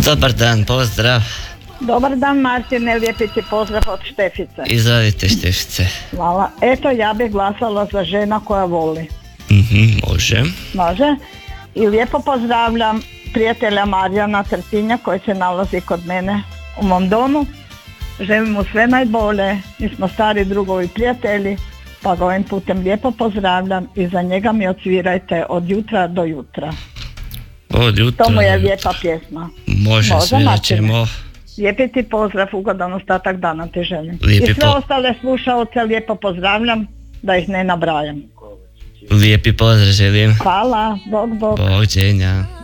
Dobar dan, pozdrav. Dobar dan Martine, lijepi ti pozdrav od Štefice. Izvolite Štefice. Hvala. Eto, ja bih glasala za žena koja voli. Može. Može. I lijepo pozdravljam prijatelja Marijana Trtinja koji se nalazi kod mene u mom domu. Želim mu sve najbolje, mi smo stari drugovi prijatelji, pa ga ovim putem lijepo pozdravljam i za njega mi odsvirajte od jutra do jutra. Od jutra. To mu je lijepa pjesma. Može, svirat ćemo. Lijepi ti pozdrav, ugodan ostatak dana ti želim. Lijepi I sve ostale slušalce lijepo pozdravljam, da ih ne nabrajam. Lijepi pozdrav želim. Hvala, bog. Boženja.